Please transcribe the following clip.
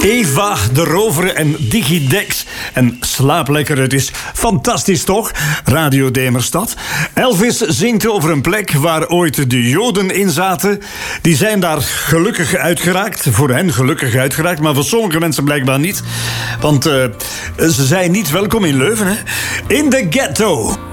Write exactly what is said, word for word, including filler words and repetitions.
Eva de Rover en Digidex. En slaap lekker, het is fantastisch toch? Radio Demerstad. Elvis zingt over een plek waar ooit de Joden in zaten. Die zijn daar gelukkig uitgeraakt. Voor hen gelukkig uitgeraakt, maar voor sommige mensen blijkbaar niet. Want uh, ze zijn niet welkom in Leuven, hè? In de ghetto.